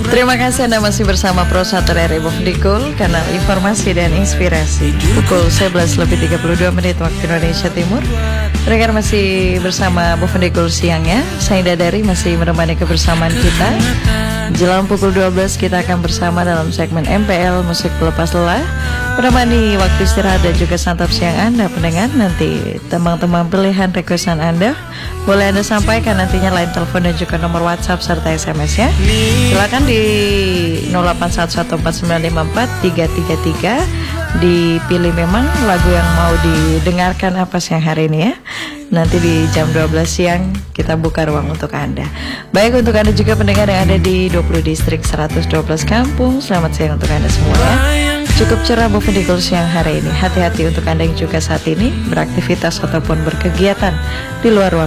Terima kasih Anda masih bersama Pro 1 RRI Bofdikul, kanal informasi dan inspirasi. Pukul 11:32 waktu Indonesia Timur. Mereka masih bersama Bofdikul siangnya. Saya Dadari masih menemani kebersamaan kita. Jelang pukul 12 kita akan bersama dalam segmen MPL Musik Pelepas Lelah, menemani waktu istirahat dan juga santap siang Anda pendengar. Nanti teman-teman pilihan requestan Anda boleh Anda sampaikan nantinya line telepon dan juga nomor WhatsApp serta SMS ya. Silakan di 081149543333 dipilih memang lagu yang mau didengarkan apa siang hari ini ya. Nanti di jam 12 siang kita buka ruang untuk Anda. Baik, untuk Anda juga pendengar yang ada di 20 distrik 112 kampung, selamat siang untuk Anda semua ya. Cukup cerah Bofdikul siang hari ini. Hati-hati untuk Anda yang juga saat ini beraktivitas ataupun berkegiatan di luar ruang